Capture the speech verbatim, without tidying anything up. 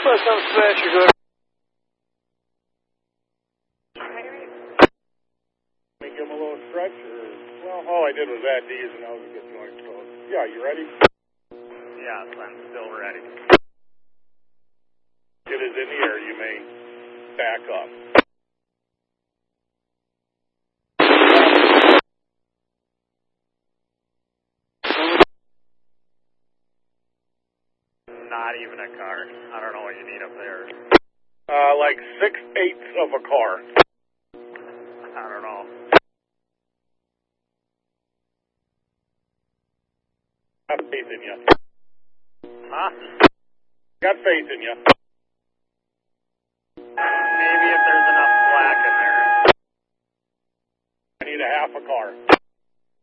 Put some special good. Let me give him a little stretch, or, well, all I did was add D's and that was a good joint, so, yeah, you ready? Yes, I'm still ready. If it is in the air, you may back up. Not even a car. I don't know what you need up there. Uh, like six-eighths of a car. I don't know. Got faith in you. Huh? Got faith in you. Maybe if there's enough slack in there. I need a half a car.